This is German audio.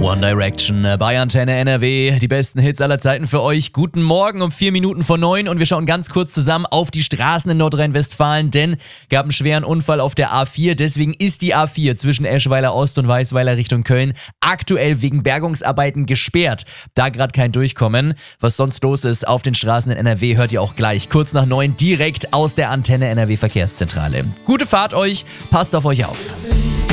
One Direction bei Antenne NRW. Die besten Hits aller Zeiten für euch. Guten Morgen um 4 Minuten vor 9 und wir schauen ganz kurz zusammen auf die Straßen in Nordrhein-Westfalen, denn gab einen schweren Unfall auf der A4. Deswegen ist die A4 zwischen Eschweiler Ost und Weisweiler Richtung Köln aktuell wegen Bergungsarbeiten gesperrt. Da gerade kein Durchkommen. Was sonst los ist auf den Straßen in NRW, hört ihr auch gleich. Kurz nach 9 direkt aus der Antenne NRW Verkehrszentrale. Gute Fahrt euch, passt auf euch auf.